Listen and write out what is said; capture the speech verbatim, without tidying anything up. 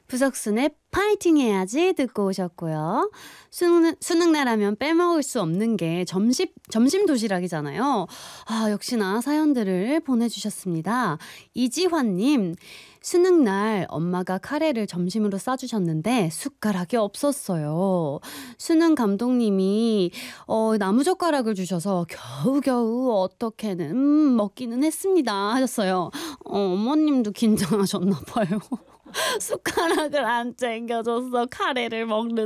부석순의 파이팅 해야지 듣고 오셨고요. 수능, 수능날 하면 빼먹을 수 없는 게 점심, 점심 도시락이잖아요. 아, 역시나 사연들을 보내주셨습니다. 이지환님, 수능날 엄마가 카레를 점심으로 싸주셨는데 숟가락이 없었어요. 수능 감독님이 어, 나무젓가락을 주셔서 겨우겨우 어떻게는 음, 먹기는 했습니다 하셨어요. 어, 어머님도 긴장하셨나 봐요. 숟가락을 안 챙겨줘서 카레를 먹는